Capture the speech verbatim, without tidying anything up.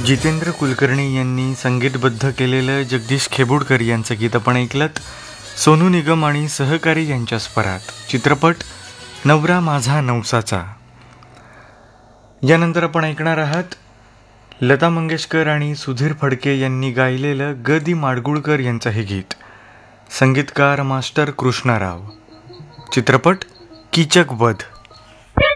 जितेंद्र कुलकर्णी यांनी संगीतबद्ध केलेलं जगदीश खेबुडकर यांचं गीत आपण ऐकलत. सोनू निगम आणि सहकारी यांच्या स्वरात चित्रपट नवरा माझा नवसाचा. यानंतर आपण ऐकणार आहात लता मंगेशकर आणि सुधीर फडके यांनी गायलेलं ग दि माडगुळकर यांचं हे गीत. संगीतकार मास्टर कृष्णाराव. चित्रपट कीचक वध.